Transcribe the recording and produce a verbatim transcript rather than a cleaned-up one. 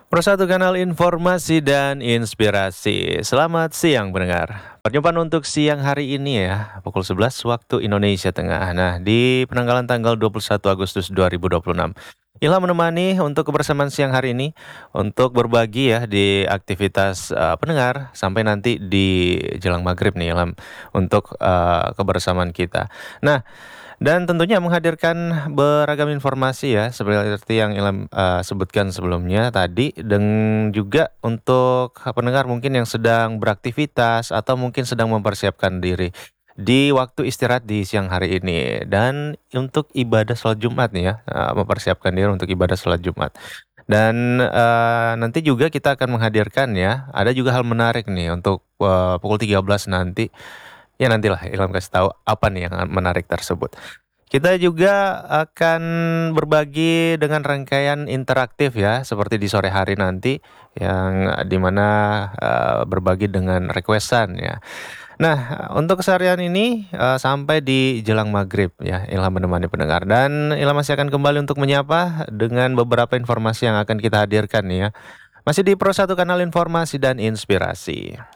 Pro satu Kanal Informasi dan Inspirasi. Selamat siang pendengar. Perjumpaan untuk siang hari ini ya, pukul sebelas waktu Indonesia Tengah. Nah, di penanggalan tanggal dua puluh satu Agustus dua ribu dua puluh enam. Ilham menemani untuk kebersamaan siang hari ini untuk berbagi ya di aktivitas uh, pendengar sampai nanti di jelang maghrib nih Ilham untuk uh, kebersamaan kita. Nah, dan tentunya menghadirkan beragam informasi ya, seperti yang Ilham, eee, sebutkan sebelumnya tadi, dan juga untuk pendengar mungkin yang sedang beraktivitas atau mungkin sedang mempersiapkan diri di waktu istirahat di siang hari ini. Dan untuk ibadah sholat Jumat nih ya, eee, mempersiapkan diri untuk ibadah sholat Jumat. Dan, eee, nanti juga kita akan menghadirkan ya, ada juga hal menarik nih untuk, eee, pukul tiga belas nanti. Ya nantilah Ilham kasih tahu apa nih yang menarik tersebut. Kita juga akan berbagi dengan rangkaian interaktif ya, seperti di sore hari nanti yang di mana, eee, berbagi dengan request-an ya. Nah, untuk keseharian ini, eee, sampai di jelang maghrib ya, Ilham menemani pendengar dan Ilham masih akan kembali untuk menyapa dengan beberapa informasi yang akan kita hadirkan nih ya. Masih di Pro satu Kanal Informasi dan Inspirasi.